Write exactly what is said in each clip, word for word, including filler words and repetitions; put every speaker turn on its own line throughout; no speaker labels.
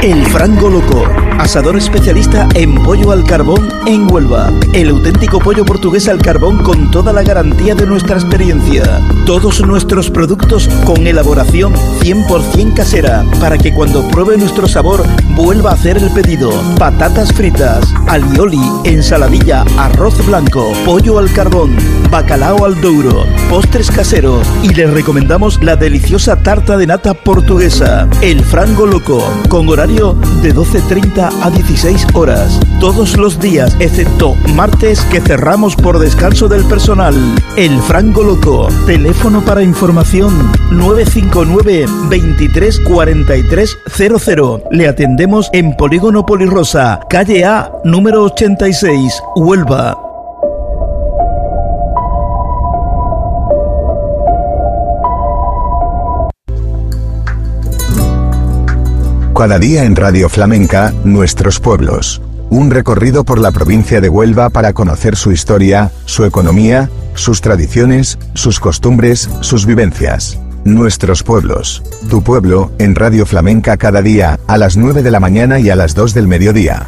El Frango Loco, asador especialista en pollo al carbón en Huelva. El auténtico pollo portugués al carbón con toda la garantía de nuestra experiencia. Todos nuestros productos con elaboración cien por ciento casera, para que cuando pruebe nuestro sabor vuelva a hacer el pedido. Patatas fritas, alioli, ensaladilla, arroz blanco, pollo al carbón, bacalao al douro, postres caseros, y les recomendamos la deliciosa tarta de nata portuguesa. El Frango Loco, con horario de doce treinta a dieciséis horas, todos los días, excepto martes, que cerramos por descanso del personal. El Frango Loco, teléfono para información nueve cinco nueve, veintitrés cuarenta y tres cero cero. Le atendemos en Polígono Polirosa, calle A, número ochenta y seis, Huelva.
Cada día en Radio Flamenca, Nuestros Pueblos. Un recorrido por la provincia de Huelva para conocer su historia, su economía, sus tradiciones, sus costumbres, sus vivencias. Nuestros Pueblos. Tu pueblo, en Radio Flamenca cada día, a las nueve de la mañana y a las dos del mediodía.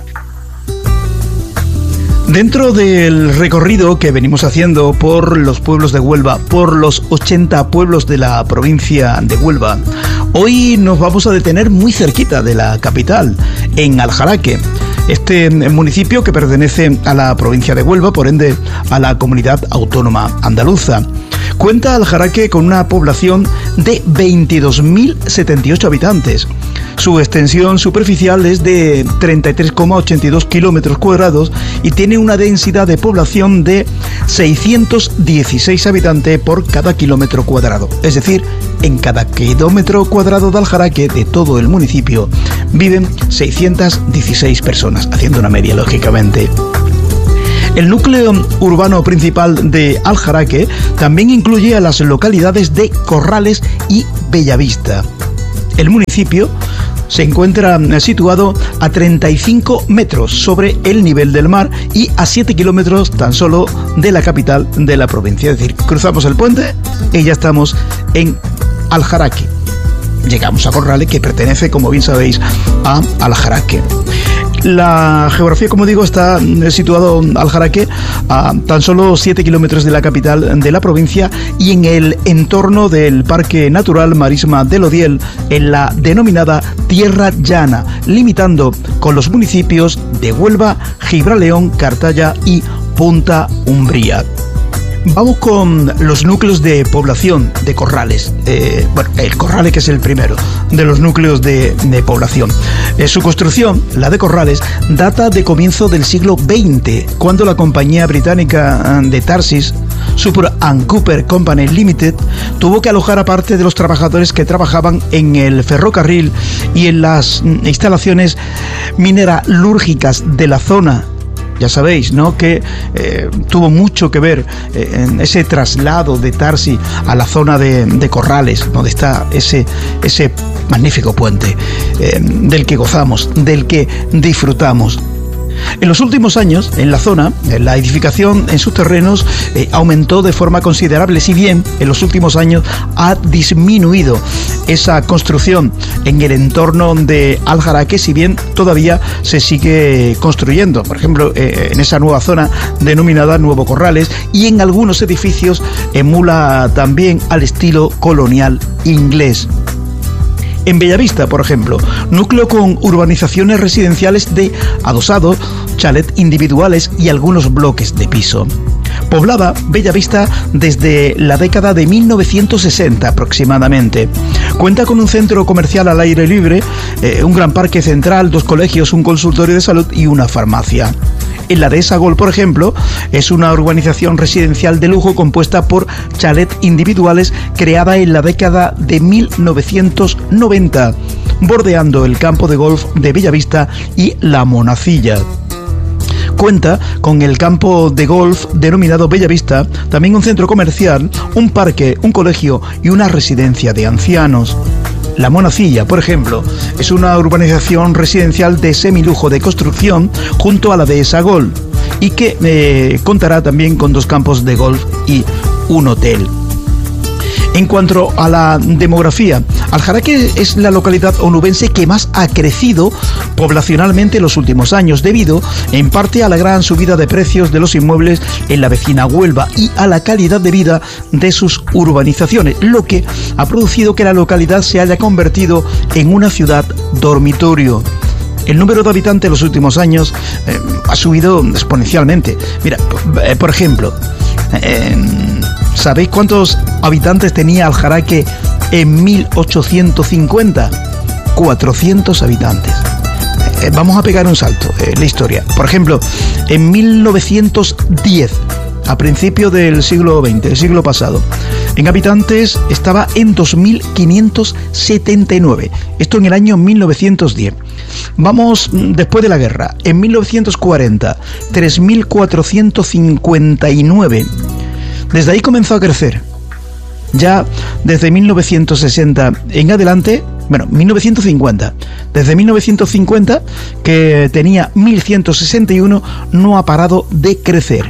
Dentro del recorrido que venimos haciendo por los pueblos de Huelva, por los ochenta pueblos de la provincia de Huelva, hoy nos vamos a detener muy cerquita de la capital, en Aljaraque. Este municipio, que pertenece a la provincia de Huelva, por ende a la comunidad autónoma andaluza, cuenta Aljaraque con una población de veintidós mil setenta y ocho habitantes. Su extensión superficial es de treinta y tres coma ochenta y dos kilómetros cuadrados y tiene una densidad de población de seiscientos dieciséis habitantes por cada kilómetro cuadrado. Es decir, en cada kilómetro cuadrado de Aljaraque, de todo el municipio, viven seiscientas dieciséis personas, haciendo una media, lógicamente. El núcleo urbano principal de Aljaraque también incluye a las localidades de Corrales y Bellavista. El municipio se encuentra situado a treinta y cinco metros sobre el nivel del mar y a siete kilómetros tan solo de la capital de la provincia. Es decir, cruzamos el puente y ya estamos en Aljaraque. Llegamos a Corrales, que pertenece, como bien sabéis, a Aljaraque. La geografía, como digo, está situado Aljaraque a tan solo siete kilómetros de la capital de la provincia y en el entorno del Parque Natural Marisma del Odiel, en la denominada Tierra Llana, limitando con los municipios de Huelva, Gibraleón, Cartaya y Punta Umbría. Vamos con los núcleos de población de Corrales. Eh, bueno, el Corrales, que es el primero de los núcleos de, de población. Eh, su construcción, la de Corrales, data de comienzo del siglo veinte, cuando la compañía británica de Tarsis, Super and Cooper Company Limited, tuvo que alojar a parte de los trabajadores que trabajaban en el ferrocarril y en las instalaciones mineralúrgicas de la zona. Ya sabéis, ¿no?, que eh, tuvo mucho que ver eh, en ese traslado de Tarsis a la zona de, de Corrales, donde está ese, ese magnífico puente eh, del que gozamos, del que disfrutamos. En los últimos años, en la zona, la edificación en sus terrenos eh, aumentó de forma considerable, si bien en los últimos años ha disminuido esa construcción en el entorno de Aljaraque, si bien todavía se sigue construyendo, por ejemplo, eh, en esa nueva zona denominada Nuevo Corrales, y en algunos edificios emula también al estilo colonial inglés. En Bellavista, por ejemplo, núcleo con urbanizaciones residenciales de adosado, chalet individuales y algunos bloques de piso. Poblada Bellavista desde la década de mil novecientos sesenta aproximadamente. Cuenta con un centro comercial al aire libre, eh, un gran parque central, dos colegios, un consultorio de salud y una farmacia. En la dehesa Gol, por ejemplo, es una urbanización residencial de lujo compuesta por chalet individuales creada en la década de mil novecientos noventa, bordeando el campo de golf de Bellavista y La Monacilla. Cuenta con el campo de golf denominado Bellavista, también un centro comercial, un parque, un colegio y una residencia de ancianos. La Monacilla, por ejemplo, es una urbanización residencial de semilujo de construcción junto a la dehesa Gol y que eh, contará también con dos campos de golf y un hotel. En cuanto a la demografía, Aljaraque es la localidad onubense que más ha crecido poblacionalmente en los últimos años, debido en parte a la gran subida de precios de los inmuebles en la vecina Huelva y a la calidad de vida de sus urbanizaciones, lo que ha producido que la localidad se haya convertido en una ciudad dormitorio. El número de habitantes en los últimos años eh, ha subido exponencialmente. Mira, eh, por ejemplo, eh, ¿sabéis cuántos habitantes tenía Aljaraque en mil ochocientos cincuenta? cuatrocientos habitantes. Eh, vamos a pegar un salto en eh, la historia. Por ejemplo, en mil novecientos diez, a principios del siglo veinte, el siglo pasado, en habitantes estaba en dos mil quinientos setenta y nueve. Esto en el año mil novecientos diez. Vamos después de la guerra. En mil novecientos cuarenta, tres mil cuatrocientos cincuenta y nueve. Desde ahí comenzó a crecer. Ya desde mil novecientos sesenta en adelante, bueno, mil novecientos cincuenta. Desde mil novecientos cincuenta, que tenía mil ciento sesenta y uno, no ha parado de crecer.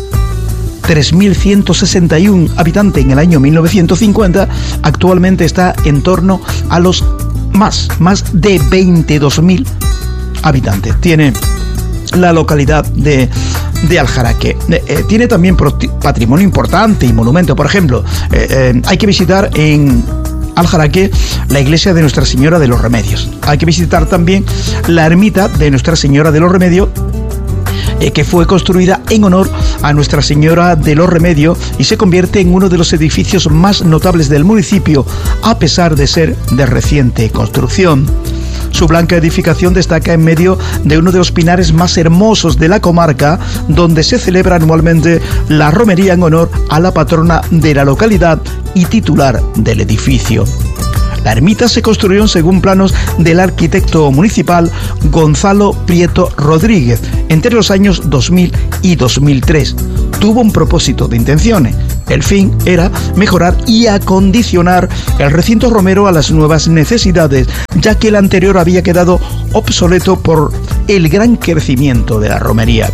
tres mil ciento sesenta y uno habitantes en el año mil novecientos cincuenta, actualmente está en torno a los más, más de veintidós mil habitantes. Tiene la localidad de, de Aljaraque. Eh, eh, tiene también patrimonio importante y monumentos. Por ejemplo, eh, eh, hay que visitar en Aljaraque la iglesia de Nuestra Señora de los Remedios. Hay que visitar también la ermita de Nuestra Señora de los Remedios, Eh, que fue construida en honor a Nuestra Señora de los Remedios y se convierte en uno de los edificios más notables del municipio, a pesar de ser de reciente construcción. Su blanca edificación destaca en medio de uno de los pinares más hermosos de la comarca, donde se celebra anualmente la romería en honor a la patrona de la localidad y titular del edificio. La ermita se construyó según planos del arquitecto municipal Gonzalo Prieto Rodríguez entre los años dos mil y dos mil tres. Tuvo un propósito de intenciones. El fin era mejorar y acondicionar el recinto romero a las nuevas necesidades, ya que el anterior había quedado obsoleto por el gran crecimiento de la romería.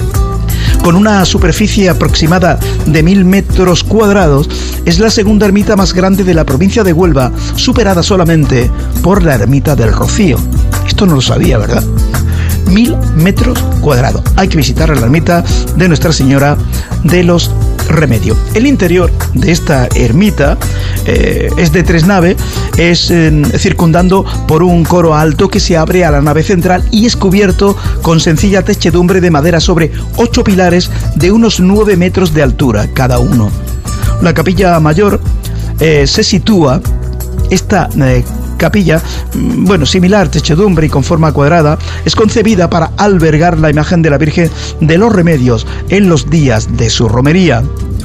Con una superficie aproximada de mil metros cuadrados, es la segunda ermita más grande de la provincia de Huelva, superada solamente por la ermita del Rocío. Esto no lo sabía, ¿verdad? Mil metros cuadrados. Hay que visitar la ermita de Nuestra Señora de los Remedios. El interior de esta ermita eh, es de tres naves, es eh, circundando por un coro alto que se abre a la nave central y es cubierto con sencilla techedumbre de madera sobre ocho pilares de unos nueve metros de altura cada uno. La capilla mayor eh, se sitúa, esta eh, capilla, bueno, similar, techedumbre y con forma cuadrada, es concebida para albergar la imagen de la Virgen de los Remedios en los días de su romería.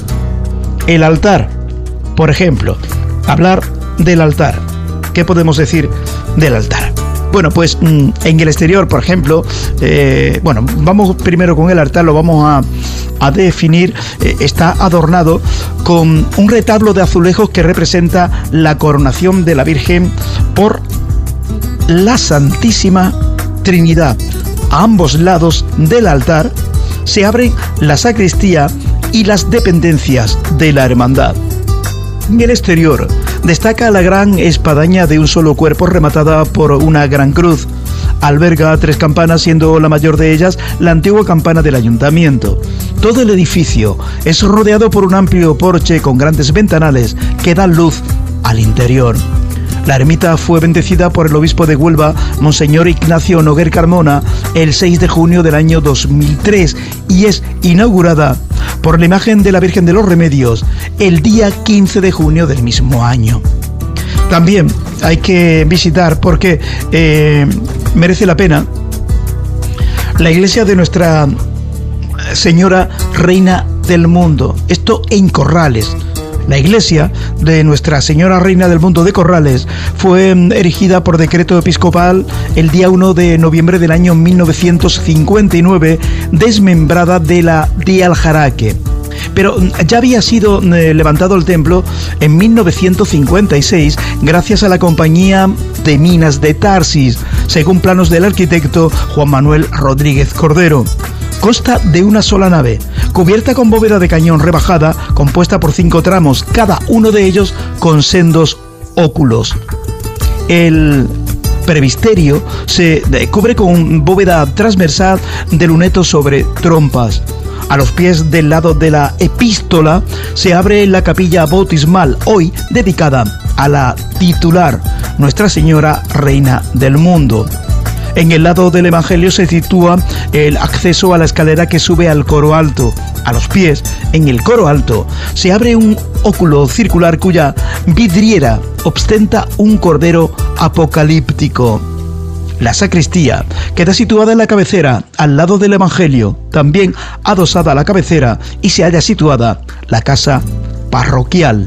El altar, por ejemplo, hablar del altar. ¿Qué podemos decir del altar? Bueno, pues en el exterior, por ejemplo, eh, bueno, vamos primero con el altar, lo vamos a, a definir. Eh, está adornado con un retablo de azulejos que representa la coronación de la Virgen por la Santísima Trinidad. A ambos lados del altar se abre la sacristía y las dependencias de la hermandad. En el exterior destaca la gran espadaña de un solo cuerpo rematada por una gran cruz. Alberga tres campanas, siendo la mayor de ellas la antigua campana del ayuntamiento. Todo el edificio es rodeado por un amplio porche con grandes ventanales que dan luz al interior. La ermita fue bendecida por el obispo de Huelva, Monseñor Ignacio Noguer Carmona, el seis de junio del año dos mil tres y es inaugurada por la imagen de la Virgen de los Remedios el día quince de junio del mismo año. También hay que visitar, porque eh, merece la pena, la iglesia de Nuestra Señora Reina del Mundo, esto en Corrales. La iglesia de Nuestra Señora Reina del Mundo de Corrales fue erigida por decreto episcopal el día uno de noviembre del año mil novecientos cincuenta y nueve, desmembrada de la de Aljaraque. Pero ya había sido eh, levantado el templo en mil novecientos cincuenta y seis gracias a la Compañía de Minas de Tarsis, según planos del arquitecto Juan Manuel Rodríguez Cordero. Consta de una sola nave, cubierta con bóveda de cañón rebajada, compuesta por cinco tramos, cada uno de ellos con sendos óculos. El presbiterio se cubre con bóveda transversal de lunetos sobre trompas. A los pies del lado de la epístola se abre la capilla bautismal, hoy dedicada a la titular, Nuestra Señora Reina del Mundo. En el lado del Evangelio se sitúa el acceso a la escalera que sube al coro alto. A los pies, en el coro alto, se abre un óculo circular cuya vidriera ostenta un cordero apocalíptico. La sacristía queda situada en la cabecera, al lado del Evangelio, también adosada a la cabecera, y se halla situada la casa parroquial.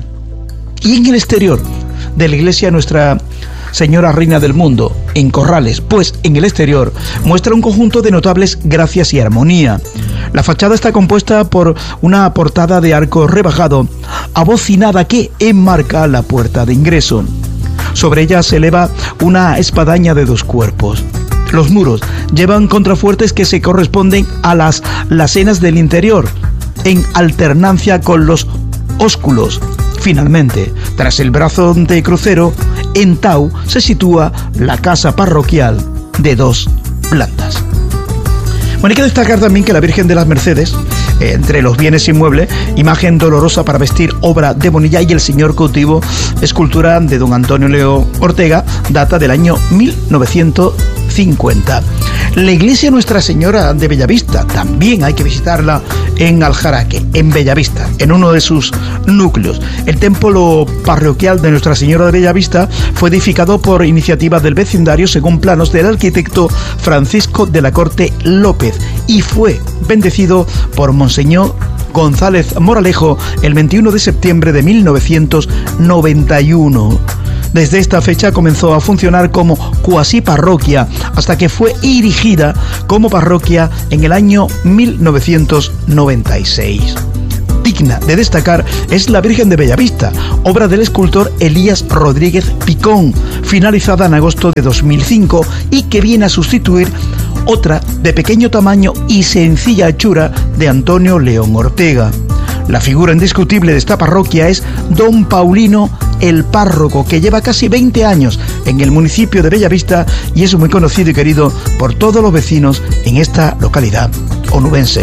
Y en el exterior de la iglesia Nuestra Señora Reina del Mundo, en Corrales, pues en el exterior muestra un conjunto de notables gracias y armonía. La fachada está compuesta por una portada de arco rebajado, abocinada que enmarca la puerta de ingreso. Sobre ella se eleva una espadaña de dos cuerpos. Los muros llevan contrafuertes que se corresponden a las lasenas del interior, en alternancia con los ósculos. Finalmente, tras el brazo de crucero, en Tau se sitúa la casa parroquial de dos plantas. Bueno, hay que destacar también que la Virgen de las Mercedes, eh, entre los bienes inmuebles, imagen dolorosa para vestir, obra de Bonilla, y el Señor cautivo, escultura de don Antonio Leo Ortega, data del año mil novecientos cincuenta. La iglesia Nuestra Señora de Bellavista, también hay que visitarla en Aljaraque, en Bellavista, en uno de sus núcleos. El templo parroquial de Nuestra Señora de Bellavista fue edificado por iniciativa del vecindario según planos del arquitecto Francisco de la Corte López y fue bendecido por Monseñor González Moralejo el veintiuno de septiembre de mil novecientos noventa y uno. Desde esta fecha comenzó a funcionar como cuasi parroquia hasta que fue erigida como parroquia en el año mil novecientos noventa y seis. Digna de destacar es la Virgen de Bellavista, obra del escultor Elías Rodríguez Picón, finalizada en agosto de dos mil cinco y que viene a sustituir otra de pequeño tamaño y sencilla hechura de Antonio León Ortega. La figura indiscutible de esta parroquia es don Paulino el párroco, que lleva casi veinte años en el municipio de Bellavista y es muy conocido y querido por todos los vecinos en esta localidad onubense.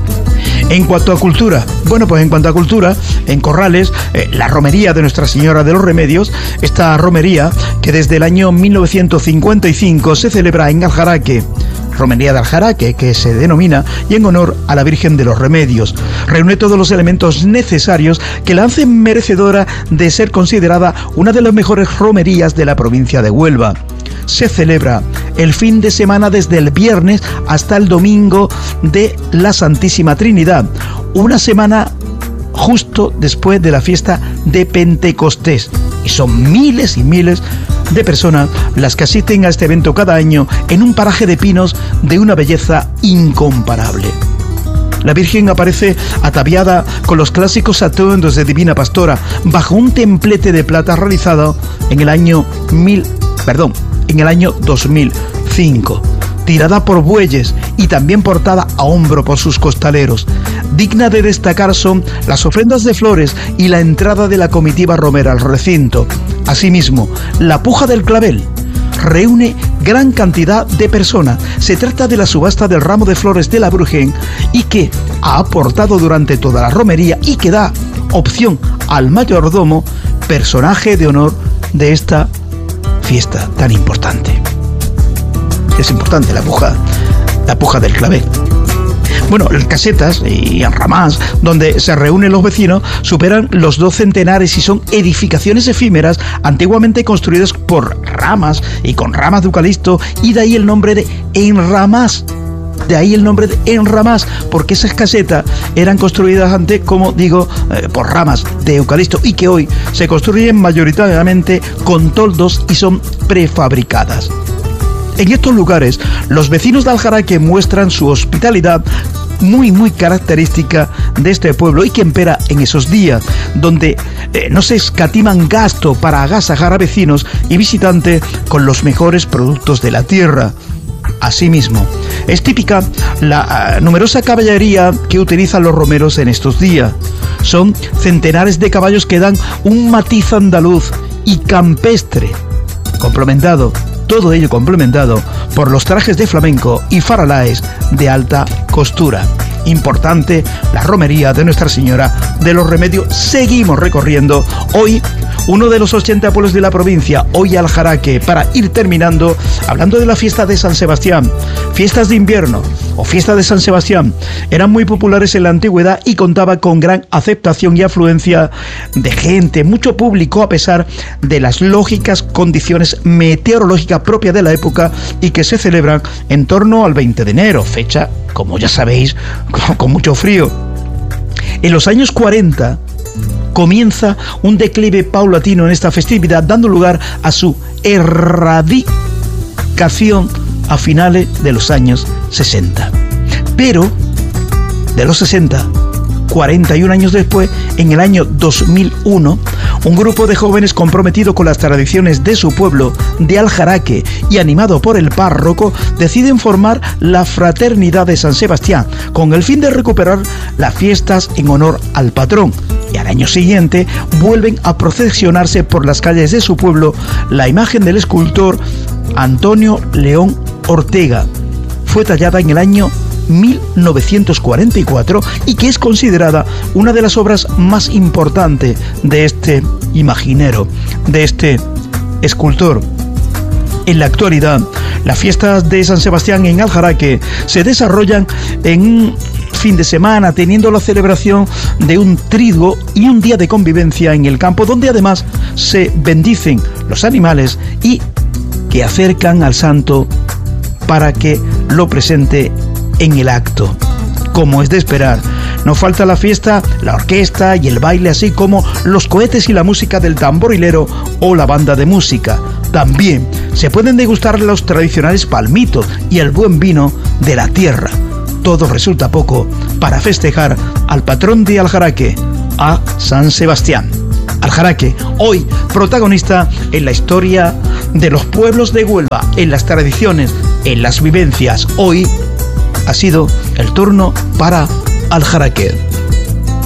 En cuanto a cultura, bueno, pues en cuanto a cultura, en Corrales, eh, la romería de Nuestra Señora de los Remedios, esta romería que desde el año mil novecientos cincuenta y cinco se celebra en Aljaraque, Romería de Aljaraque, que se denomina y en honor a la Virgen de los Remedios. Reúne todos los elementos necesarios que la hacen merecedora de ser considerada una de las mejores romerías de la provincia de Huelva. Se celebra el fin de semana desde el viernes hasta el domingo de la Santísima Trinidad, una semana justo después de la fiesta de Pentecostés. Y son miles y miles de personas las que asisten a este evento cada año en un paraje de pinos de una belleza incomparable. La Virgen aparece ataviada con los clásicos atuendos de Divina Pastora bajo un templete de plata realizado en el año mil, perdón, en el año dos mil cinco. Tirada por bueyes y también portada a hombro por sus costaleros. Digna de destacar son las ofrendas de flores y la entrada de la comitiva romera al recinto. Asimismo, la puja del clavel reúne gran cantidad de personas. Se trata de la subasta del ramo de flores de la Virgen y que ha aportado durante toda la romería y que da opción al mayordomo, personaje de honor de esta fiesta tan importante. Es importante la puja, la puja del clavel. Bueno, las casetas y enramás donde se reúnen los vecinos superan los dos centenares y son edificaciones efímeras antiguamente construidas por ramas y con ramas de eucalipto, y de ahí el nombre de enramás. De ahí el nombre de enramás, porque esas casetas eran construidas antes, como digo, eh, por ramas de eucalipto y que hoy se construyen mayoritariamente con toldos y son prefabricadas. En estos lugares, los vecinos de Aljaraque muestran su hospitalidad muy, muy característica de este pueblo y que impera en esos días, donde eh, no se escatiman gasto para agasajar a vecinos y visitantes con los mejores productos de la tierra. Asimismo, es típica la uh, numerosa caballería que utilizan los romeros en estos días. Son centenares de caballos que dan un matiz andaluz y campestre, complementado, todo ello complementado por los trajes de flamenco y faralaes de alta costura. Importante la romería de Nuestra Señora de los Remedios. Seguimos recorriendo hoy uno de los ochenta pueblos de la provincia, hoy Aljaraque, para ir terminando hablando de la fiesta de San Sebastián. Fiestas de invierno o fiesta de San Sebastián eran muy populares en la antigüedad y contaba con gran aceptación y afluencia de gente, mucho público, a pesar de las lógicas condiciones meteorológicas propias de la época y que se celebran en torno al veinte de enero, fecha, como ya sabéis, con, con mucho frío. En los años cuarenta comienza un declive paulatino en esta festividad, dando lugar a su erradicación a finales de los años sesenta. Pero de los sesenta, cuarenta y un años después, en el año dos mil uno, un grupo de jóvenes comprometido con las tradiciones de su pueblo de Aljaraque y animado por el párroco, deciden formar la Fraternidad de San Sebastián con el fin de recuperar las fiestas en honor al patrón. Y al año siguiente vuelven a procesionarse por las calles de su pueblo la imagen del escultor Antonio León Ortega. Fue tallada en el año mil novecientos cuarenta y cuatro y que es considerada una de las obras más importantes de este imaginero, de este escultor. En la actualidad, las fiestas de San Sebastián en Aljaraque se desarrollan en un fin de semana, teniendo la celebración de un triduo y un día de convivencia en el campo, donde además se bendicen los animales y que acercan al santo para que lo presente en el acto. Como es de esperar, no falta la fiesta, la orquesta y el baile, así como los cohetes y la música del tamborilero o la banda de música. También se pueden degustar los tradicionales palmitos y el buen vino de la tierra. Todo resulta poco para festejar al patrón de Aljaraque, a San Sebastián. Aljaraque, hoy protagonista en la historia de los pueblos de Huelva, en las tradiciones, en las vivencias. Hoy ha sido el turno para Aljaraque.